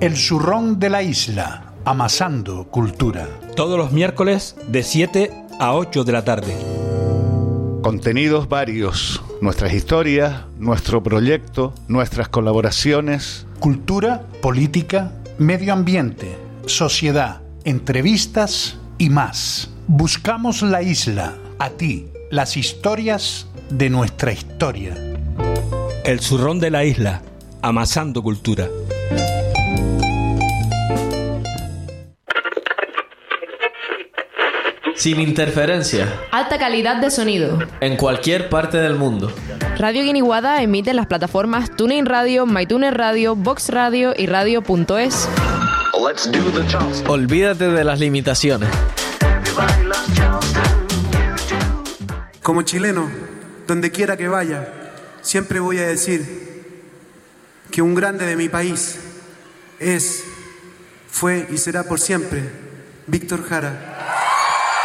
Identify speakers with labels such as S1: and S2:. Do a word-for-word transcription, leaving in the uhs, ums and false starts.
S1: El zurrón de la isla, amasando cultura.
S2: Todos los miércoles de siete a ocho de la tarde.
S3: Contenidos varios, nuestras historias, nuestro proyecto, nuestras colaboraciones.
S1: Cultura, política, medio ambiente, sociedad, entrevistas y más. Buscamos la isla, a ti, las historias de nuestra historia.
S2: El zurrón de la isla, amasando cultura.
S4: Sin interferencia.
S5: Alta calidad de sonido.
S4: En cualquier parte del mundo.
S5: Radio Guiniguada emite en las plataformas TuneIn Radio, MyTuner Radio, Vox Radio y Radio punto es.
S4: Olvídate de las limitaciones.
S6: Como chileno, donde quiera que vaya, siempre voy a decir que un grande de mi país es, fue y será por siempre Víctor Jara.